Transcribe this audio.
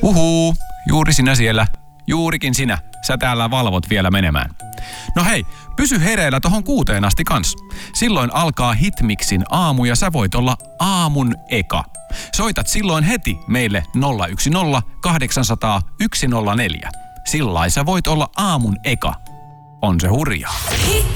Juuri sinä siellä. Juurikin sinä. Sä täällä valvot vielä menemään. No hei, pysy hereillä tohon 6 asti kans. Silloin alkaa Hitmixin aamu ja sä voit olla aamun eka. Soitat silloin heti meille 010 800 104. Sillai sä voit olla aamun eka. On se hurjaa.